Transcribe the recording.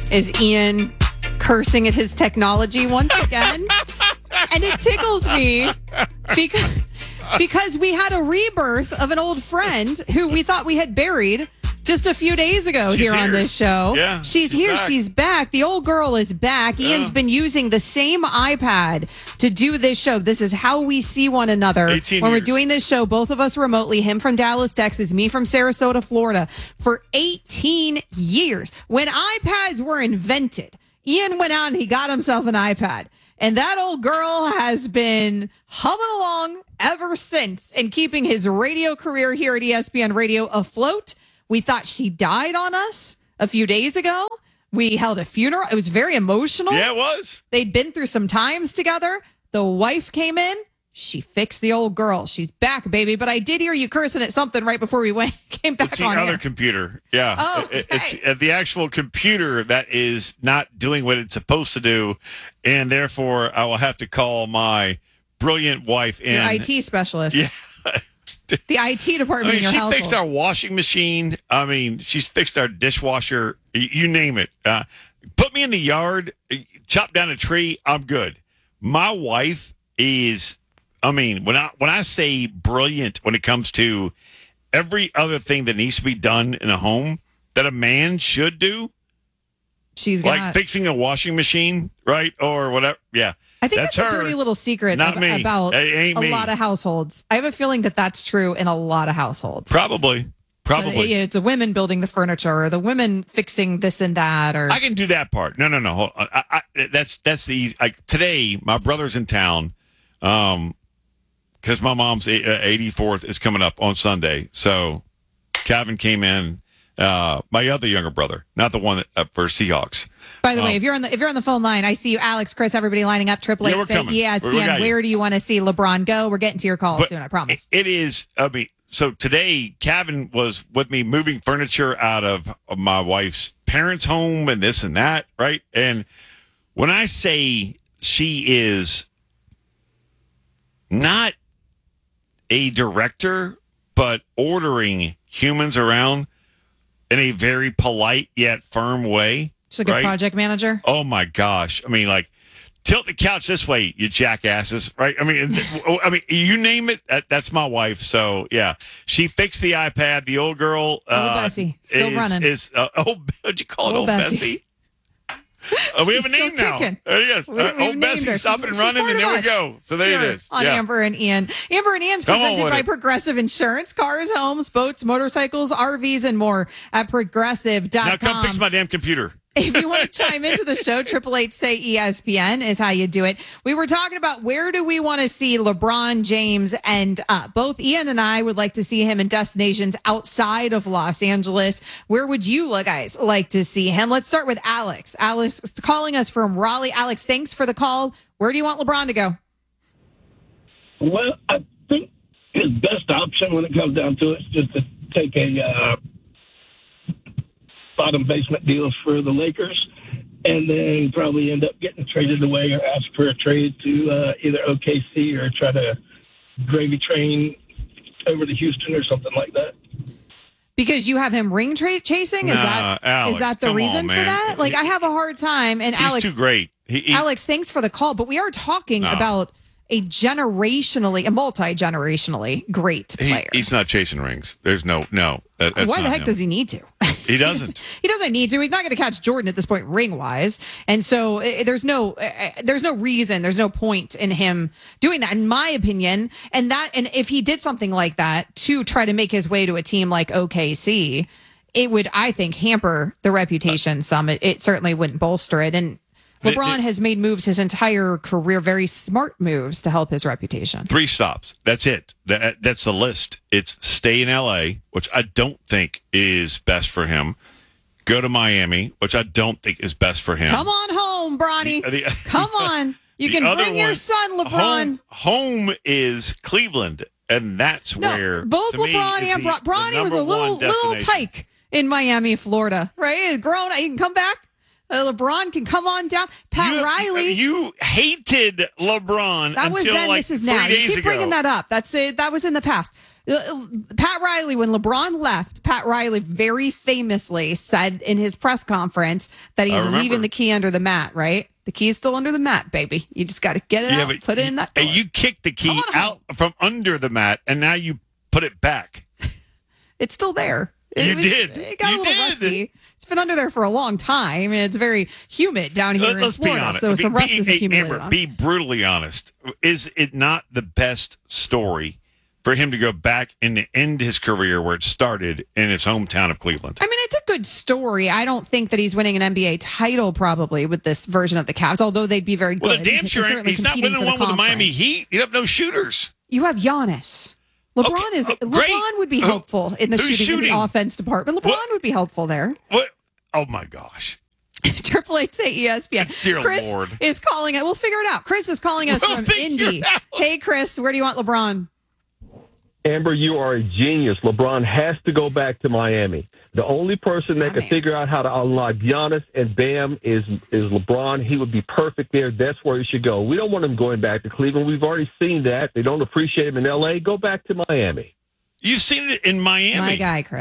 is Ian cursing at his technology once again. And it tickles me because we had a rebirth of an old friend who we thought we had buried just a few days ago here on this show. Yeah, she's here. back. She's back. The old girl is back. Yeah. Ian's been using the same iPad to do this show. This is how we see one another when we're doing this show. Both of us remotely, him from Dallas, Texas, me from Sarasota, Florida, for 18 years. When iPads were invented, Ian went out and he got himself an iPad. And that old girl has been humming along ever since and keeping his radio career here at ESPN Radio afloat. We thought she died on us a few days ago. We held a funeral. It was very emotional. Yeah, it was. They'd been through some times together. The wife came in. She fixed the old girl. She's back, baby. But I did hear you cursing at something right before we came back it's on the other air. computer. Yeah. Oh, okay. It's the actual computer that is not doing what it's supposed to do. And therefore, I will have to call my brilliant wife in. Your IT specialist. Yeah. The IT department in your she household. fixed our washing machine. I mean, she's fixed our dishwasher. You name it. Put me in the yard, chop down a tree. I'm good. My wife is, I mean, when I say brilliant when it comes to every other thing that needs to be done in a home that a man should do, she's got like fixing a washing machine, right? Or whatever. Yeah. I think that's a dirty little secret about a lot of households. I have a feeling that that's true in a lot of households. Probably. It's the women building the furniture or the women fixing this and that. Or I can do that part. No. Hold on. That's the easy. Today, my brother's in town because my mom's 84th is coming up on Sunday. So Calvin came in. My other younger brother, not the one that for Seahawks. By the way, if you're on the phone line, I see you, Alex, Chris, everybody lining up. Triple H, ESPN. Where do you want to see LeBron go? We're getting to your call soon. I promise. It is. I mean, so today, Calvin was with me moving furniture out of my wife's parents' home and this and that, right? And when I say she is not a director, but ordering humans around in a very polite yet firm way. She's like a project manager. Oh my gosh. I mean, like, tilt the couch this way, you jackasses, right? I mean, you name it, that's my wife. So, yeah. She fixed the iPad. The old girl. Old Bessie. Still running. What'd you call it, Old Bessie? We have a name now. There it is. Old Bessie's up and running, and there we go. So there it is. On Amber and Ian. Amber and Ian's presented by Progressive Insurance. Cars, homes, boats, motorcycles, RVs, and more at Progressive.com. Now come fix my damn computer. If you want to chime into the show, 888-SAY-ESPN is how you do it. We were talking about where do we want to see LeBron James end up. Both Ian and I would like to see him in destinations outside of Los Angeles. Where would you guys like to see him? Let's start with Alex. Alex is calling us from Raleigh. Alex, thanks for the call. Where do you want LeBron to go? Well, I think his best option when it comes down to it is just to take a bottom basement deals for the Lakers, and then probably end up getting traded away or ask for a trade to either OKC or try to gravy train over to Houston or something like that. Because you have him ring chasing? Alex, is that the reason for that? Like, I have a hard time. And he's Alex, too great. Alex, thanks for the call. But we are talking about a multi-generationally great player. He's not chasing rings. There's no. Why the heck does he need to? He doesn't. He doesn't need to. He's not going to catch Jordan at this point, ring-wise. And so there's no reason, there's no point in him doing that, in my opinion. And if he did something like that to try to make his way to a team like OKC, it would, I think, hamper the reputation some. It certainly wouldn't bolster it. And LeBron has made moves his entire career, very smart moves to help his reputation. 3 stops. That's it. That's the list. It's stay in L.A., which I don't think is best for him. Go to Miami, which I don't think is best for him. Come on home, Bronny. Come on. You can bring your son, LeBron. Home is Cleveland, and that's where both LeBron and Bronny was a little tyke in Miami, Florida, right? He's grown. He can come back. LeBron can come on down. Pat Riley. You hated LeBron. That was then. This is now. You keep bringing that up. That's it. That was in the past. Pat Riley, when LeBron left, Pat Riley very famously said in his press conference that he's leaving the key under the mat, right? The key's still under the mat, baby. You just got to get it out, put it in that door. You kicked the key out from under the mat, and now you put it back. It's still there. It got a little rusty. It's been under there for a long time. It's very humid down here in Florida, so some rust is accumulating. Amber, be brutally honest. Is it not the best story for him to go back and end his career where it started in his hometown of Cleveland? I mean, it's a good story. I don't think that he's winning an NBA title probably with this version of the Cavs, although they'd be very good. Well, damn sure he's not winning one with the Miami Heat. You have no shooters. You have Giannis. LeBron would be helpful in the shooting in the offense department. LeBron would be helpful there. What? Oh my gosh. Triple H say ESPN. Dear Chris Lord. is calling it. We'll figure it out. Chris is calling us from Indy. Hey, Chris, where do you want LeBron? Amber, you are a genius. LeBron has to go back to Miami. The only person that can figure out how to unlock Giannis and Bam is LeBron. He would be perfect there. That's where he should go. We don't want him going back to Cleveland. We've already seen that. They don't appreciate him in L.A. Go back to Miami. You've seen it in Miami. My guy, Chris.